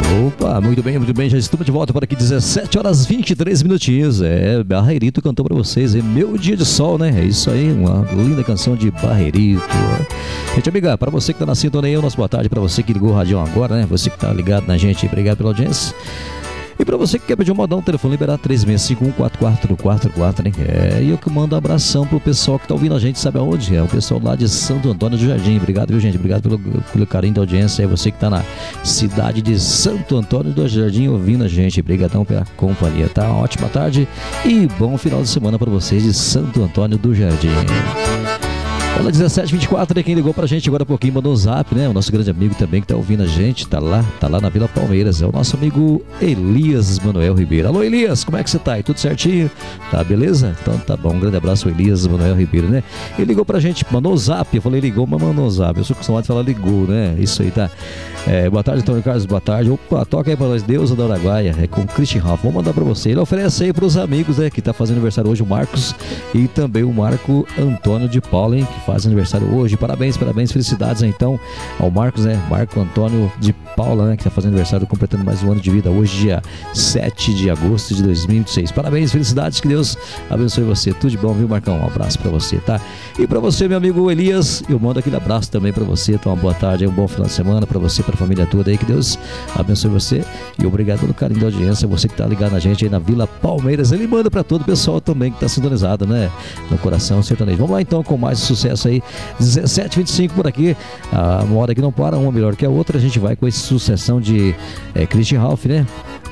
Opa, muito bem, já estamos de volta por aqui, 17 horas 23 minutinhos. Barreirito cantou pra vocês, Meu Dia de Sol, né? É isso aí, uma linda canção de Barreirito. Gente amiga, pra você que tá na sintonia, nossa boa tarde, pra você que ligou o rádio agora, né? Você que tá ligado na gente, obrigado pela audiência. E pra você que quer pedir um modão, o telefone liberar 3651-4444, né? E eu que mando um abração pro pessoal que tá ouvindo a gente, sabe aonde? É o pessoal lá de Santo Antônio do Jardim. Obrigado, viu, gente? Obrigado pelo carinho da audiência. É você que tá na cidade de Santo Antônio do Jardim ouvindo a gente. Obrigadão pela companhia, tá? Uma ótima tarde e bom final de semana pra vocês de Santo Antônio do Jardim. Olha, 17h24, né? Quem ligou pra gente agora há pouquinho mandou um zap, né? O nosso grande amigo também que tá ouvindo a gente, tá lá na Vila Palmeiras. É o nosso amigo Elias Manuel Ribeiro. Alô, Elias, como é que você tá? E tudo certinho? Tá, beleza? Então tá bom, um grande abraço ao Elias Manuel Ribeiro, né? Ele ligou pra gente, mandou um zap. Eu falei ligou, mas mandou um zap. Eu sou acostumado a falar ligou, né? Isso aí, tá? Boa tarde, Antônio Carlos, boa tarde. Opa, toca aí pra nós, Deus da Araguaia. É com o Christian Ralph. Vou mandar pra você. Ele oferece aí pros amigos, né? Que tá fazendo aniversário hoje, o Marcos e também o Marco Antônio de Paula, hein? Que faz aniversário hoje. Parabéns, felicidades então ao Marcos, né? Marco Antônio de Paula, né? Que tá fazendo aniversário, completando mais um ano de vida. Hoje, dia 7 de agosto de 2026. Parabéns, felicidades, que Deus abençoe você. Tudo de bom, viu, Marcão? Um abraço pra você, tá? E pra você, meu amigo Elias, eu mando aquele abraço também pra você. Então, uma boa tarde, um bom final de semana pra você, pra família toda aí. Que Deus abençoe você. E obrigado pelo carinho da audiência. Você que tá ligado na gente aí na Vila Palmeiras. Ele manda pra todo o pessoal também que tá sintonizado, né? No coração sertanejo. Vamos lá então com mais sucesso aí. 17h25 por aqui. Uma hora que não para, uma melhor que a outra. A gente vai com essa sucessão de Christian Ralph, né?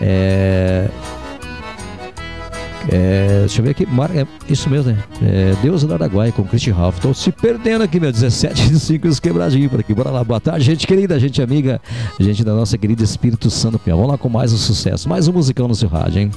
Deixa eu ver aqui, isso mesmo, né? Deus da Araguaia com Christian Ralph. Tô se perdendo aqui, meu. 17h05, os quebradinhos por aqui. Bora lá, boa tarde, gente querida, gente amiga, gente da nossa querida Espírito Santo. Vamos lá com mais um sucesso, mais um musicão no seu rádio, hein?